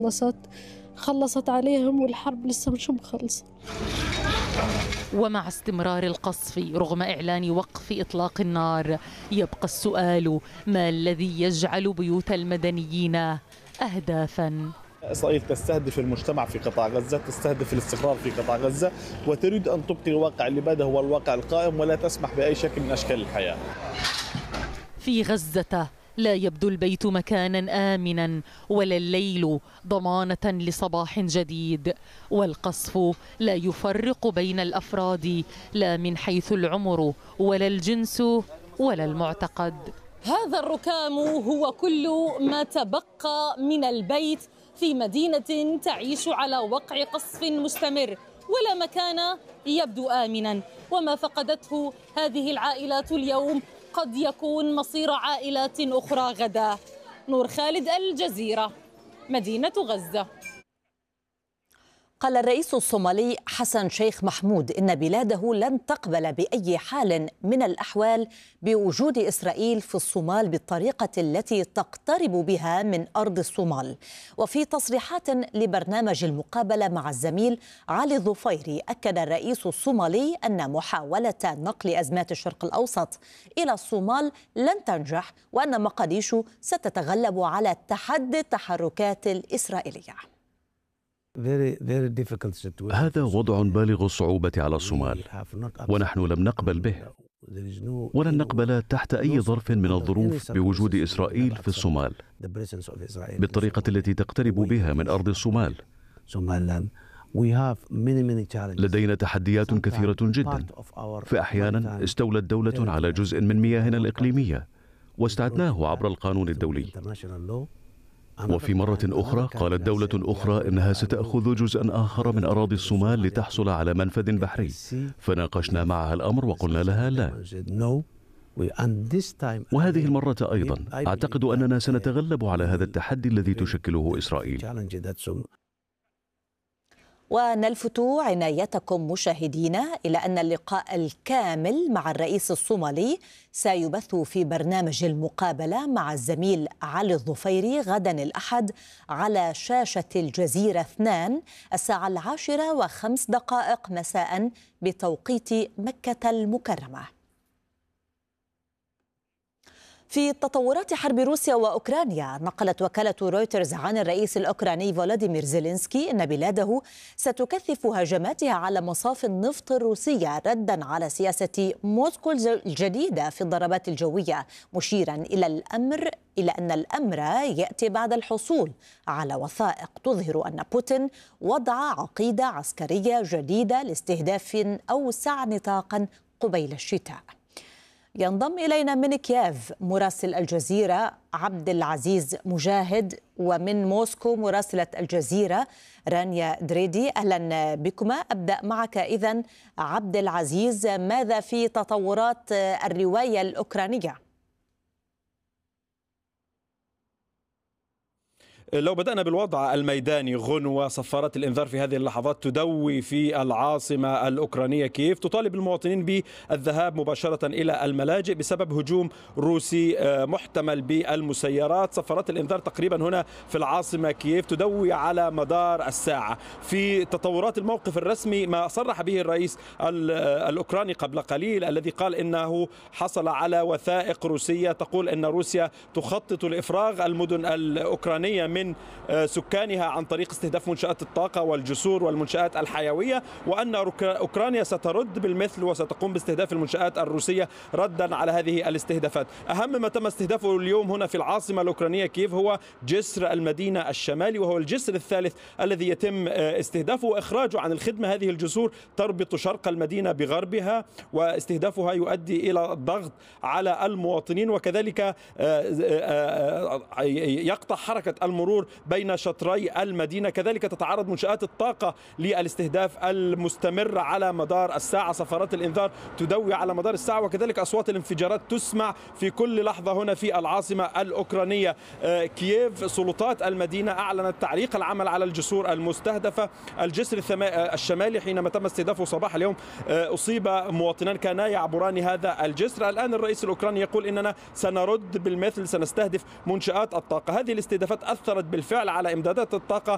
خلصت عليهم والحرب لسه مش مخلصة. ومع استمرار القصف رغم إعلان وقف إطلاق النار يبقى السؤال: ما الذي يجعل بيوت المدنيين أهدافاً؟ إسرائيل تستهدف المجتمع في قطاع غزة، تستهدف الاستقرار في قطاع غزة، وتريد أن تبقي الواقع اللي بدا هو الواقع القائم ولا تسمح بأي شكل من أشكال الحياة. في غزة لا يبدو البيت مكانا آمنا ولا الليل ضمانة لصباح جديد، والقصف لا يفرق بين الأفراد لا من حيث العمر ولا الجنس ولا المعتقد. هذا الركام هو كل ما تبقى من البيت في مدينة تعيش على وقع قصف مستمر، ولا مكان يبدو آمنا، وما فقدته هذه العائلات اليوم قد يكون مصير عائلات أخرى غدا. نور خالد، الجزيرة، مدينة غزة. قال الرئيس الصومالي حسن شيخ محمود إن بلاده لن تقبل بأي حال من الأحوال بوجود إسرائيل في الصومال بالطريقة التي تقترب بها من أرض الصومال. وفي تصريحات لبرنامج المقابلة مع الزميل علي الظفيري أكد الرئيس الصومالي أن محاولة نقل أزمات الشرق الأوسط إلى الصومال لن تنجح، وأن مقديشو ستتغلب على تحدي التحركات الإسرائيلية. هذا وضع بالغ الصعوبة على الصومال، ونحن لم نقبل به ولن نقبل تحت أي ظرف من الظروف بوجود إسرائيل في الصومال بالطريقة التي تقترب بها من أرض الصومال. لدينا تحديات كثيرة جدا، فأحيانا استولت دولة على جزء من مياهنا الإقليمية واستعدناه عبر القانون الدولي، وفي مرة أخرى قالت دولة أخرى إنها ستأخذ جزءا آخر من أراضي الصومال لتحصل على منفذ بحري، فناقشنا معها الأمر وقلنا لها لا. وهذه المرة أيضا أعتقد أننا سنتغلب على هذا التحدي الذي تشكله إسرائيل. ونلفت عنايتكم مشاهدينا إلى أن اللقاء الكامل مع الرئيس الصومالي سيبث في برنامج المقابلة مع الزميل علي الظفيري غدا الأحد على شاشة الجزيرة 2 الساعة 10:05 مساء بتوقيت مكة المكرمة. في تطورات حرب روسيا وأوكرانيا، نقلت وكالة رويترز عن الرئيس الأوكراني فولوديمير زيلينسكي أن بلاده ستكثف هجماتها على مصافي النفط الروسية ردا على سياسة موسكو الجديدة في الضربات الجوية، مشيرا إلى أن الأمر يأتي بعد الحصول على وثائق تظهر أن بوتين وضع عقيدة عسكرية جديدة لاستهداف أوسع نطاقا قبيل الشتاء. ينضم إلينا من كييف مراسل الجزيرة عبد العزيز مجاهد، ومن موسكو مراسلة الجزيرة رانيا دريدي. أهلا بكما. أبدأ معك إذن عبد العزيز، ماذا في تطورات الرواية الأوكرانية؟ لو بدأنا بالوضع الميداني، غنوة صفارات الإنذار في هذه اللحظات تدوي في العاصمة الأوكرانية كييف، تطالب المواطنين بالذهاب مباشرة إلى الملاجئ بسبب هجوم روسي محتمل بالمسيرات. صفارات الإنذار تقريبا هنا في العاصمة كييف تدوي على مدار الساعة. في تطورات الموقف الرسمي، ما صرح به الرئيس الأوكراني قبل قليل الذي قال إنه حصل على وثائق روسية تقول أن روسيا تخطط لإفراغ المدن الأوكرانية من سكانها عن طريق استهداف منشآت الطاقة والجسور والمنشآت الحيوية، وأن أوكرانيا سترد بالمثل وستقوم باستهداف المنشآت الروسية ردا على هذه الاستهدافات. أهم ما تم استهدافه اليوم هنا في العاصمة الأوكرانية كييف هو جسر المدينة الشمالي، وهو الجسر الثالث الذي يتم استهدافه وإخراجه عن الخدمة. هذه الجسور تربط شرق المدينة بغربها، واستهدافها يؤدي إلى الضغط على المواطنين، وكذلك يقطع حركة المرور بين شطري المدينة. كذلك تتعرض منشآت الطاقة للاستهداف المستمر على مدار الساعة. صفارات الإنذار تدوي على مدار الساعة، وكذلك أصوات الانفجارات تسمع في كل لحظة هنا في العاصمة الأوكرانية كييف. سلطات المدينة أعلنت تعليق العمل على الجسور المستهدفة. الجسر الشمالي حينما تم استهدافه صباح اليوم أصيب مواطنان كانا يعبران هذا الجسر. الآن الرئيس الأوكراني يقول إننا سنرد بالمثل، سنستهدف منشآت الطاقة. هذه الاستهدافات أثرت بالفعل على إمدادات الطاقة